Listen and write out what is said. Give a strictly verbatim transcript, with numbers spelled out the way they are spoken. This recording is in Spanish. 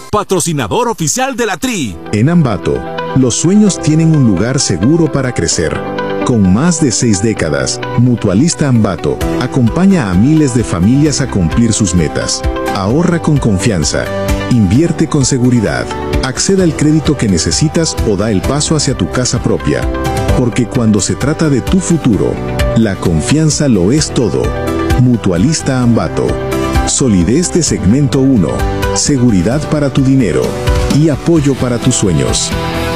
patrocinador oficial de la Tri. En Ambato, los sueños tienen un lugar seguro para crecer. Con más de seis décadas, Mutualista Ambato acompaña a miles de familias a cumplir sus metas. Ahorra con confianza, invierte con seguridad, acceda al crédito que necesitas o da el paso hacia tu casa propia. Porque cuando se trata de tu futuro, la confianza lo es todo. Mutualista Ambato. Solidez de segmento uno, seguridad para tu dinero y apoyo para tus sueños.